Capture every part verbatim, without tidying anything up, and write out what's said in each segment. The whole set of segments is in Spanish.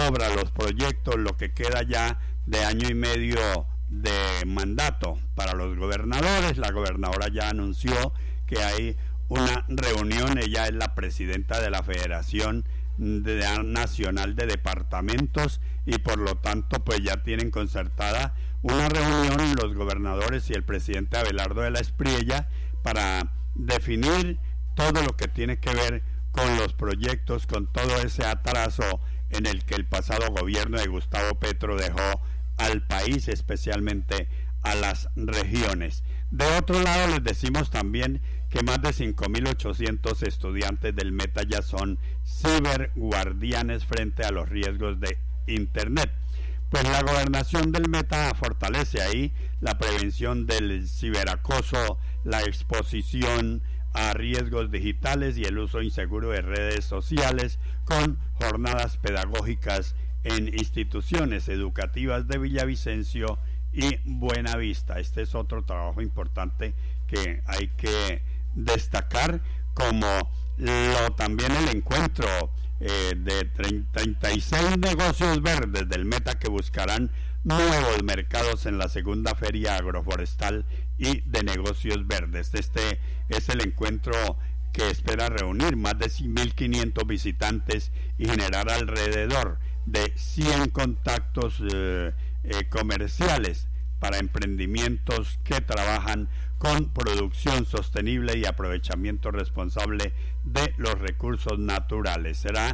obras, los proyectos, lo que queda ya de año y medio de mandato para los gobernadores. La gobernadora ya anunció que hay una reunión, ella es la presidenta de la Federación de, Nacional de Departamentos, y por lo tanto pues ya tienen concertada una reunión los gobernadores y el presidente Abelardo de la Espriella para definir todo lo que tiene que ver con los proyectos, con todo ese atraso en el que el pasado gobierno de Gustavo Petro dejó al país, especialmente a las regiones. De otro lado, les decimos también que más de cinco mil ochocientos estudiantes del Meta ya son ciberguardianes frente a los riesgos de Internet. Pues la gobernación del Meta fortalece ahí la prevención del ciberacoso, la exposición a riesgos digitales y el uso inseguro de redes sociales, con jornadas pedagógicas en instituciones educativas de Villavicencio y Buenavista. Este es otro trabajo importante que hay que destacar, como lo, también el encuentro eh, de treinta y seis negocios verdes del Meta que buscarán nuevos mercados en la segunda feria agroforestal y de negocios verdes. Este es el encuentro que espera reunir más de mil quinientos visitantes y generar alrededor de cien contactos eh, eh, comerciales para emprendimientos que trabajan con producción sostenible y aprovechamiento responsable de los recursos naturales. Será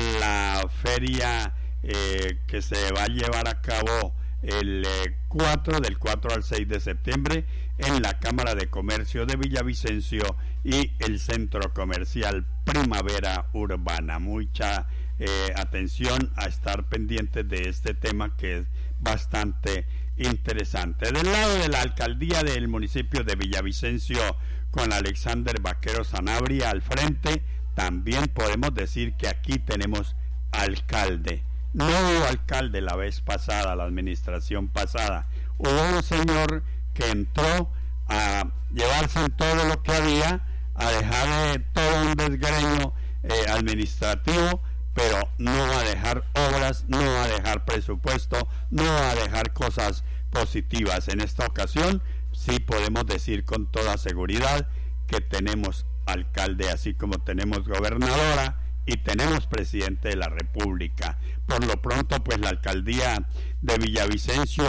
la feria eh, que se va a llevar a cabo el eh, cuatro, del cuatro al seis de septiembre en la Cámara de Comercio de Villavicencio y el Centro Comercial Primavera Urbana. Mucha eh, atención a estar pendientes de este tema, que es bastante interesante. Del lado de la alcaldía del municipio de Villavicencio, con Alexander Vaquero Sanabria al frente, también podemos decir que aquí tenemos alcalde. No hubo alcalde la vez pasada, la administración pasada. Hubo un señor que entró a llevarse en todo lo que había, a dejar eh, todo un desgreño eh, administrativo, pero no va a dejar obras, no va a dejar presupuesto, no va a dejar cosas positivas. En esta ocasión sí podemos decir con toda seguridad que tenemos alcalde, así como tenemos gobernadora y tenemos presidente de la República. Por lo pronto, pues la alcaldía de Villavicencio,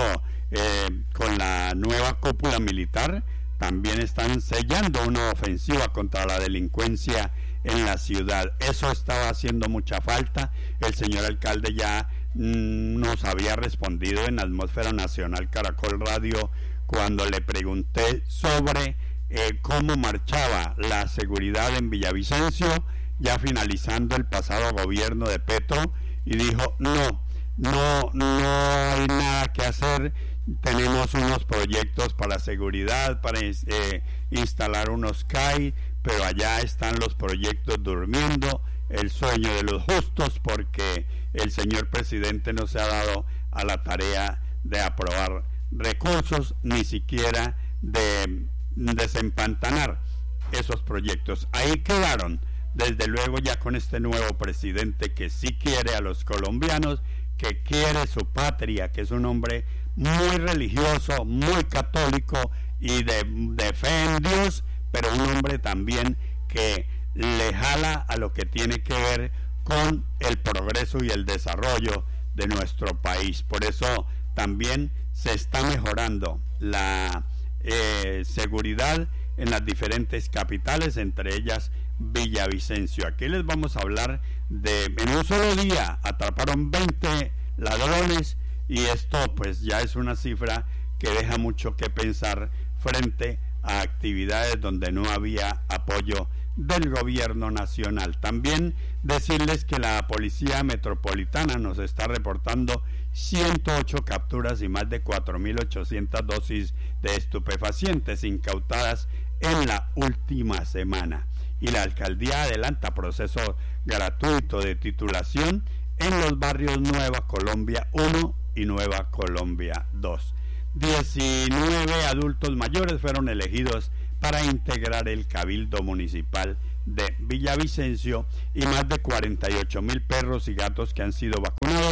eh, con la nueva cúpula militar, también están sellando una ofensiva contra la delincuencia en la ciudad. Eso estaba haciendo mucha falta. El señor alcalde ya mmm, nos había respondido en Atmósfera Nacional Caracol Radio cuando le pregunté sobre eh, cómo marchaba la seguridad en Villavicencio, ya finalizando el pasado gobierno de Petro, y dijo, no, no, no hay nada que hacer. Tenemos unos proyectos para seguridad, para eh, instalar unos C A I, pero allá están los proyectos durmiendo, el sueño de los justos, porque el señor presidente no se ha dado a la tarea de aprobar recursos, ni siquiera de desempantanar esos proyectos. Ahí quedaron. Desde luego, ya con este nuevo presidente que sí quiere a los colombianos, que quiere su patria, que es un hombre muy religioso, muy católico y de, de fe en Dios, pero un hombre también que le jala a lo que tiene que ver con el progreso y el desarrollo de nuestro país. Por eso también se está mejorando la eh, seguridad en las diferentes capitales, entre ellas Villavicencio. Aquí les vamos a hablar de, en un solo día atraparon veinte ladrones, y esto pues ya es una cifra que deja mucho que pensar frente a actividades donde no había apoyo del gobierno nacional. También decirles que la Policía Metropolitana nos está reportando ciento ocho capturas y más de cuatro mil ochocientas dosis de estupefacientes incautadas en la última semana. Y la alcaldía adelanta proceso gratuito de titulación en los barrios Nueva Colombia uno y Nueva Colombia dos. diecinueve adultos mayores fueron elegidos para integrar el Cabildo Municipal de Villavicencio, y más de cuarenta y ocho mil perros y gatos que han sido vacunados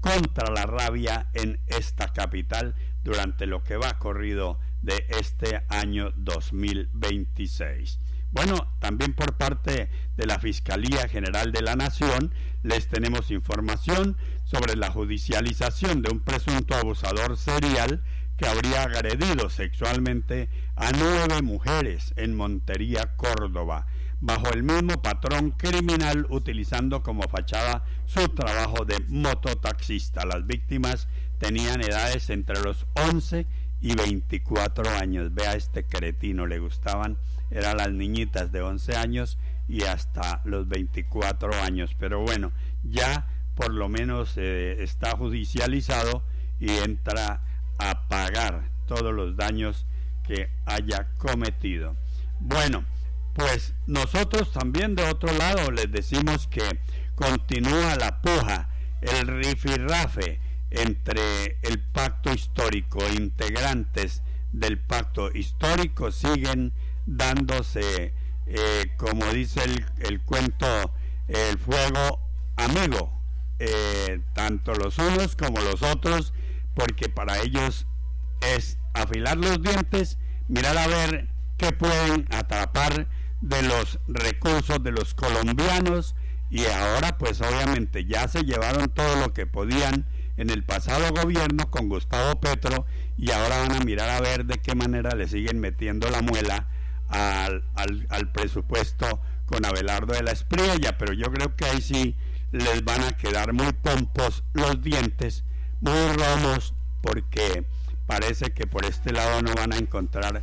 contra la rabia en esta capital durante lo que va corrido de este año dos mil veintiséis. Bueno, también por parte de la Fiscalía General de la Nación les tenemos información sobre la judicialización de un presunto abusador serial que habría agredido sexualmente a nueve mujeres en Montería, Córdoba, bajo el mismo patrón criminal, utilizando como fachada su trabajo de mototaxista. Las víctimas tenían edades entre los once y veinticuatro años. Vea, este cretino, le gustaban, eran las niñitas de once años y hasta los veinticuatro años. Pero bueno, ya por lo menos eh, está judicializado y entra a pagar todos los daños que haya cometido. Bueno, pues nosotros también de otro lado les decimos que continúa la puja, el rifirrafe entre el pacto histórico. Integrantes del pacto histórico siguen dándose, eh, como dice el, el cuento, el fuego amigo, eh, tanto los unos como los otros, porque para ellos es afilar los dientes, mirar a ver qué pueden atrapar de los recursos de los colombianos, y ahora pues obviamente ya se llevaron todo lo que podían en el pasado gobierno con Gustavo Petro, y ahora van a mirar a ver de qué manera le siguen metiendo la muela al, al, al presupuesto con Abelardo de la Espriella. Pero yo creo que ahí sí les van a quedar muy pompos los dientes, muy romos, porque parece que por este lado no van a encontrar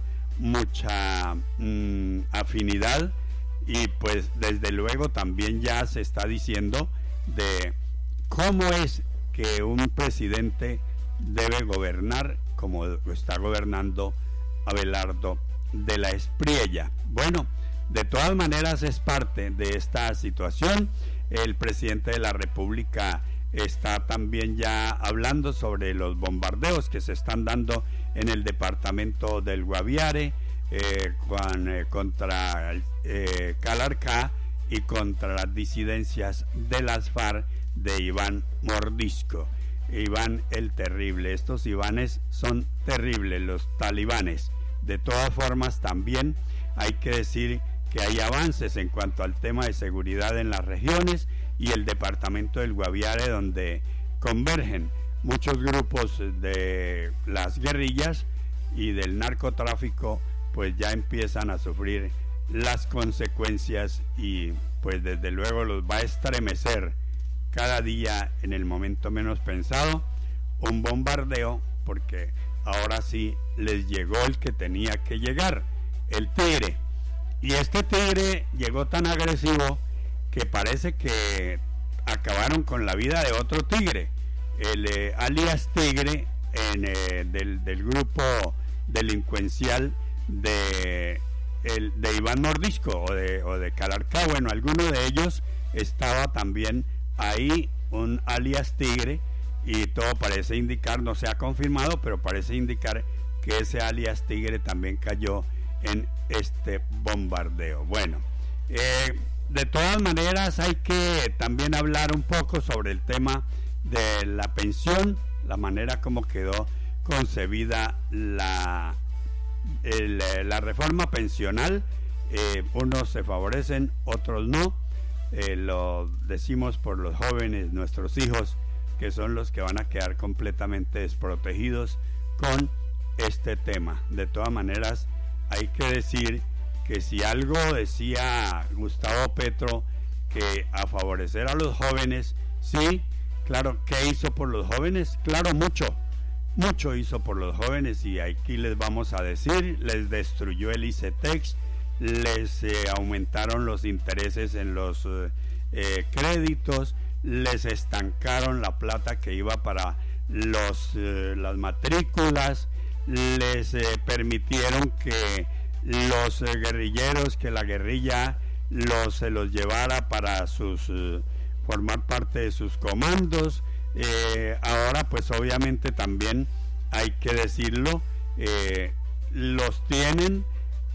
mucha mmm, afinidad, y pues desde luego también ya se está diciendo de cómo es que un presidente debe gobernar como está gobernando Abelardo de la Espriella. Bueno, de todas maneras es parte de esta situación. El presidente de la República está también ya hablando sobre los bombardeos que se están dando en el departamento del Guaviare, eh, con, eh, contra eh, Calarcá y contra las disidencias de las FARC de Iván Mordisco, Iván el Terrible. Estos Ivanes son terribles, los talibanes. De todas formas, también hay que decir que hay avances en cuanto al tema de seguridad en las regiones y el departamento del Guaviare, donde convergen muchos grupos de las guerrillas y del narcotráfico, pues ya empiezan a sufrir las consecuencias, y pues desde luego los va a estremecer cada día en el momento menos pensado un bombardeo, porque ahora sí les llegó el que tenía que llegar, el tigre. Y este tigre llegó tan agresivo que parece que acabaron con la vida de otro tigre, el eh, alias Tigre, en, eh, del, del grupo delincuencial de, el, de Iván Mordisco o de, o de Calarcá. Bueno, alguno de ellos estaba también ahí, un alias Tigre, y todo parece indicar, no se ha confirmado, pero parece indicar que ese alias Tigre también cayó en este bombardeo. Bueno, eh, de todas maneras hay que también hablar un poco sobre el tema de la pensión, la manera como quedó concebida la, el, la reforma pensional. Eh, unos se favorecen, otros no. Eh, lo decimos por los jóvenes, nuestros hijos, que son los que van a quedar completamente desprotegidos con este tema. De todas maneras, hay que decir que si algo decía Gustavo Petro, que a favorecer a los jóvenes, sí, claro, ¿qué hizo por los jóvenes? Claro, mucho, mucho hizo por los jóvenes, y aquí les vamos a decir, les destruyó el ICETEX, les eh, aumentaron los intereses en los eh, créditos, les estancaron la plata que iba para los eh, las matrículas, les eh, permitieron que los eh, guerrilleros, que la guerrilla los se los llevara para sus eh, formar parte de sus comandos. Eh, ahora pues obviamente también hay que decirlo, eh, los tienen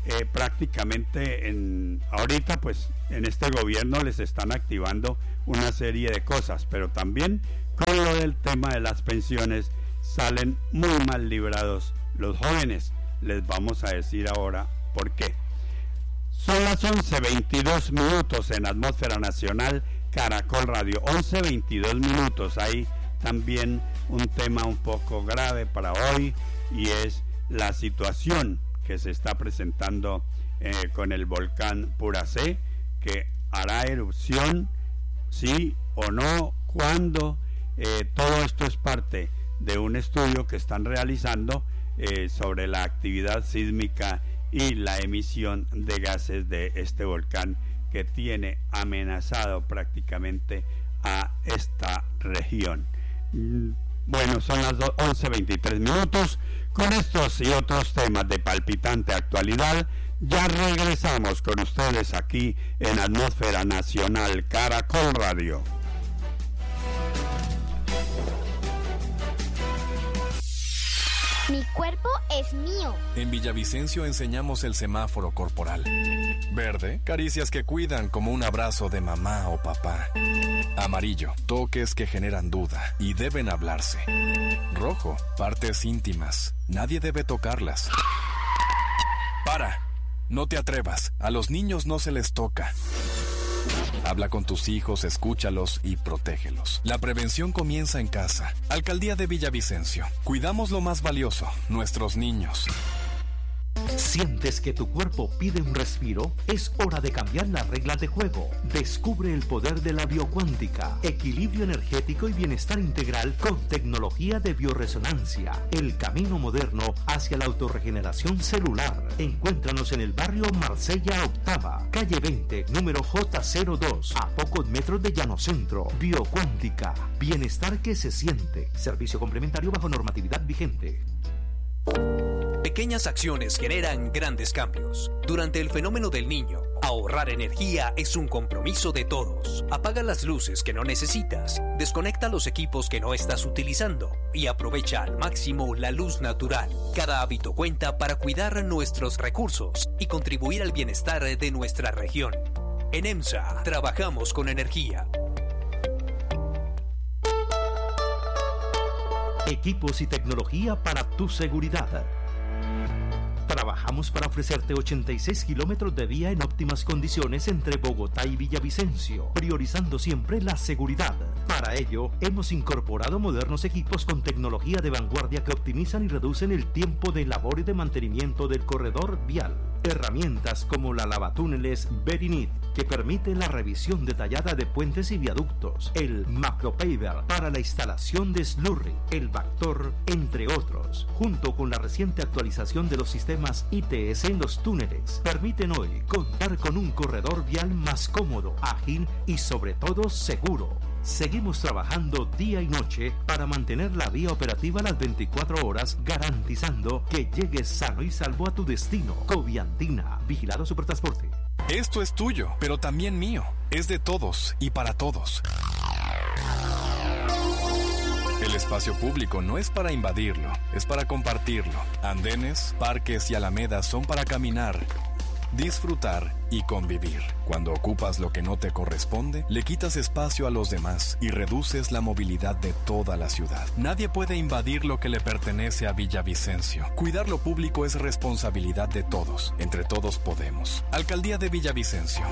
eh, prácticamente en ahorita pues en este gobierno les están activando una serie de cosas, pero también con lo del tema de las pensiones salen muy mal librados los jóvenes. Les vamos a decir ahora por qué. Son las once veintidós minutos en Atmósfera Nacional Caracol Radio. once veintidós minutos. Hay también un tema un poco grave para hoy, y es la situación que se está presentando eh, con el volcán Puracé, que hará erupción, sí o no, cuándo. Eh, todo esto es parte de un estudio que están realizando eh, sobre la actividad sísmica y la emisión de gases de este volcán, que tiene amenazado prácticamente a esta región. Bueno, son las once veintitrés minutos. Con estos y otros temas de palpitante actualidad, ya regresamos con ustedes aquí en Atmósfera Nacional Caracol Radio. Mi cuerpo es mío. En Villavicencio enseñamos el semáforo corporal. Verde, caricias que cuidan como un abrazo de mamá o papá. Amarillo, toques que generan duda y deben hablarse. Rojo, partes íntimas. Nadie debe tocarlas. ¡Para! No te atrevas. A los niños no se les toca. Habla con tus hijos, escúchalos y protégelos. La prevención comienza en casa. Alcaldía de Villavicencio. Cuidamos lo más valioso, nuestros niños. ¿Sientes que tu cuerpo pide un respiro? Es hora de cambiar las reglas de juego. Descubre el poder de la biocuántica, equilibrio energético y bienestar integral con tecnología de bioresonancia. El camino moderno hacia la autorregeneración celular. Encuéntranos en el barrio Marsella Octava, calle veinte, número J cero dos, a pocos metros de Llano Centro. Biocuántica, bienestar que se siente. Servicio complementario bajo normatividad vigente. Pequeñas acciones generan grandes cambios. Durante el fenómeno del Niño, ahorrar energía es un compromiso de todos. Apaga las luces que no necesitas, desconecta los equipos que no estás utilizando y aprovecha al máximo la luz natural. Cada hábito cuenta para cuidar nuestros recursos y contribuir al bienestar de nuestra región. En EMSA, trabajamos con energía. Equipos y tecnología para tu seguridad. Trabajamos para ofrecerte ochenta y seis kilómetros de vía en óptimas condiciones entre Bogotá y Villavicencio, priorizando siempre la seguridad. Para ello, hemos incorporado modernos equipos con tecnología de vanguardia que optimizan y reducen el tiempo de labor y de mantenimiento del corredor vial. Herramientas como la lavatúneles Berinit, que permite la revisión detallada de puentes y viaductos, el Macropaver para la instalación de slurry, el Bactor, entre otros, junto con la reciente actualización de los sistemas I T S en los túneles, permiten hoy contar con un corredor vial más cómodo, ágil y sobre todo seguro. Seguimos trabajando día y noche para mantener la vía operativa las veinticuatro horas, garantizando que llegues sano y salvo a tu destino. Coviantina, Vigilado Supertransporte. Esto es tuyo, pero también mío. Es de todos y para todos. El espacio público no es para invadirlo, es para compartirlo. Andenes, parques y alamedas son para caminar, disfrutar y convivir. Cuando ocupas lo que no te corresponde, le quitas espacio a los demás y reduces la movilidad de toda la ciudad. Nadie puede invadir lo que le pertenece a Villavicencio. Cuidar lo público es responsabilidad de todos. Entre todos podemos. Alcaldía de Villavicencio.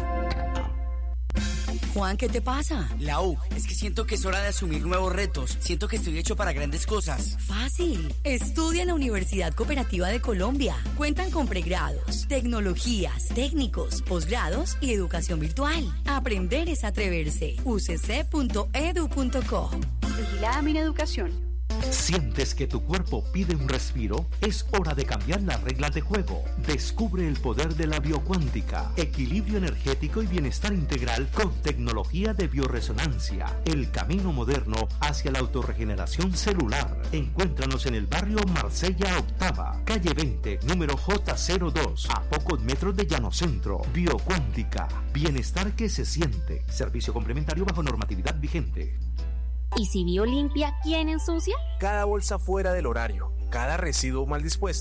Juan, ¿qué te pasa? Lau, es que siento que es hora de asumir nuevos retos. Siento que estoy hecho para grandes cosas. Fácil. Estudia en la Universidad Cooperativa de Colombia. Cuentan con pregrados, tecnologías, técnicos, posgrados y educación virtual. Aprender es atreverse. u c c punto e d u punto co. Vigilada Mineducación. ¿Sientes que tu cuerpo pide un respiro? Es hora de cambiar las reglas de juego. Descubre el poder de la biocuántica, equilibrio energético y bienestar integral con tecnología de bioresonancia. El camino moderno hacia la autorregeneración celular. Encuéntranos en el barrio Marsella Octava, calle veinte, número J cero dos, a pocos metros de Llano Centro. Biocuántica, bienestar que se siente. Servicio complementario bajo normatividad vigente. ¿Y si Biolimpia quién ensucia? Cada bolsa fuera del horario, cada residuo mal dispuesto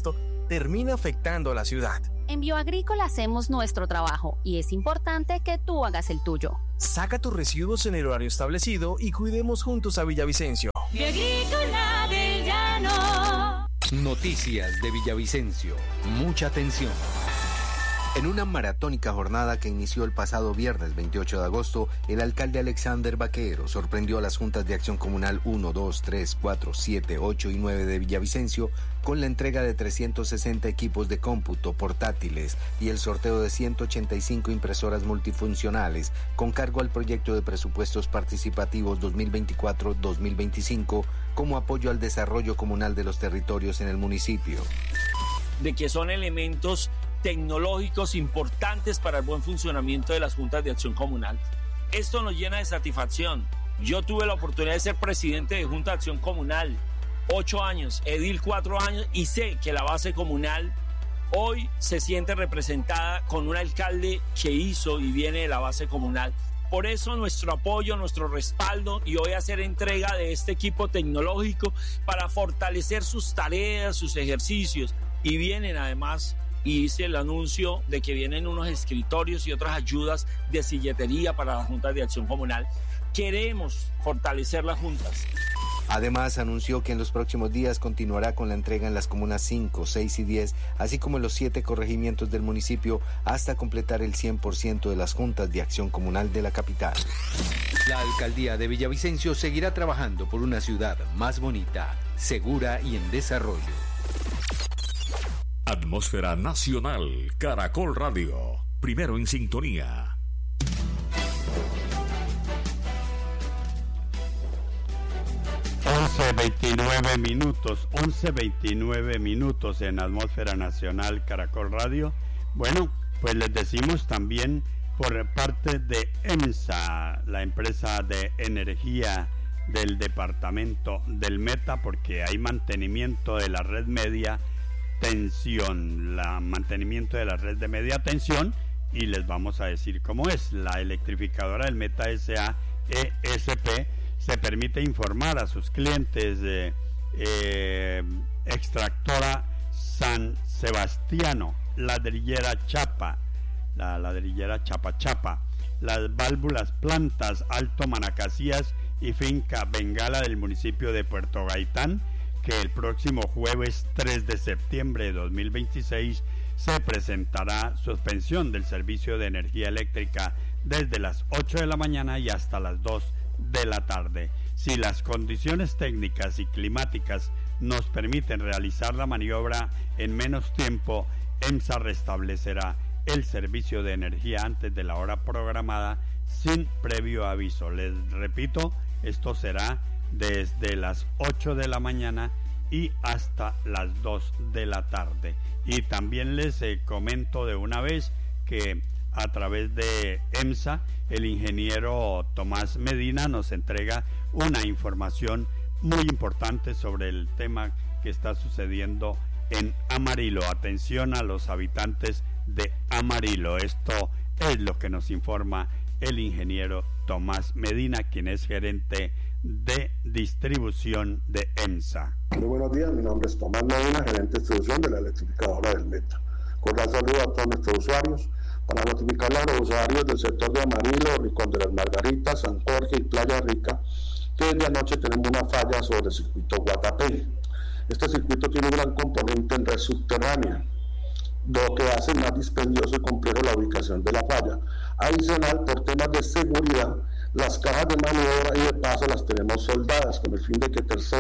termina afectando a la ciudad. En Bioagrícola hacemos nuestro trabajo y es importante que tú hagas el tuyo. Saca tus residuos en el horario establecido y cuidemos juntos a Villavicencio. Bioagrícola del Llano. Noticias de Villavicencio. Mucha atención. En una maratónica jornada que inició el pasado viernes veintiocho de agosto, el alcalde Alexander Vaquero sorprendió a las juntas de acción comunal uno, dos, tres, cuatro, siete, ocho y nueve de Villavicencio con la entrega de trescientos sesenta equipos de cómputo portátiles y el sorteo de ciento ochenta y cinco impresoras multifuncionales con cargo al proyecto de presupuestos participativos dos mil veinticuatro dos mil veinticinco como apoyo al desarrollo comunal de los territorios en el municipio. De que son elementos tecnológicos importantes para el buen funcionamiento de las juntas de acción comunal. Esto nos llena de satisfacción. Yo tuve la oportunidad de ser presidente de Junta de Acción Comunal, ocho años, edil cuatro años, y sé que la base comunal hoy se siente representada con un alcalde que hizo y viene de la base comunal. Por eso nuestro apoyo, nuestro respaldo, y hoy hacer entrega de este equipo tecnológico para fortalecer sus tareas, sus ejercicios, y vienen además, y hice el anuncio de que vienen unos escritorios y otras ayudas de silletería para las juntas de acción comunal. Queremos fortalecer las juntas. Además, anunció que en los próximos días continuará con la entrega en las comunas cinco, seis y diez, así como en los siete corregimientos del municipio, hasta completar el cien por ciento de las juntas de acción comunal de la capital. La alcaldía de Villavicencio seguirá trabajando por una ciudad más bonita, segura y en desarrollo. Atmósfera Nacional, Caracol Radio, primero en sintonía. once veintinueve minutos, once veintinueve minutos en Atmósfera Nacional, Caracol Radio. Bueno, pues les decimos también por parte de EMSA, la empresa de energía del departamento del Meta, porque hay mantenimiento de la red media tensión, la mantenimiento de la red de media tensión, y les vamos a decir cómo es. La electrificadora del Meta S A E S P se permite informar a sus clientes de eh, extractora San Sebastiano, ladrillera Chapa, la ladrillera Chapa Chapa, las válvulas plantas Alto Manacasías y finca Bengala del municipio de Puerto Gaitán, que el próximo jueves tres de septiembre de dos mil veintiséis se presentará suspensión del servicio de energía eléctrica desde las ocho de la mañana y hasta las dos de la tarde. Si las condiciones técnicas y climáticas nos permiten realizar la maniobra en menos tiempo, EMSA restablecerá el servicio de energía antes de la hora programada sin previo aviso. Les repito, esto será desde las ocho de la mañana y hasta las dos de la tarde. Y también les eh, comento de una vez que a través de EMSA el ingeniero Tomás Medina nos entrega una información muy importante sobre el tema que está sucediendo en Amarillo. Atención a los habitantes de Amarillo. Esto es lo que nos informa el ingeniero Tomás Medina, quien es gerente de distribución de EMSA. Muy buenos días, mi nombre es Tomás Medina, gerente de distribución de la electrificadora del Meta. Cordial saludo a todos nuestros usuarios para notificarle a los usuarios del sector de Amarillo, Rincón de las Margaritas, San Jorge y Playa Rica que desde anoche tenemos una falla sobre el circuito Guatapé. Este circuito tiene un gran componente en red subterránea, lo que hace más dispendioso y complejo la ubicación de la falla. Adicional, por temas de seguridad, las cajas de maniobra y de paso las tenemos soldadas con el fin de que terceros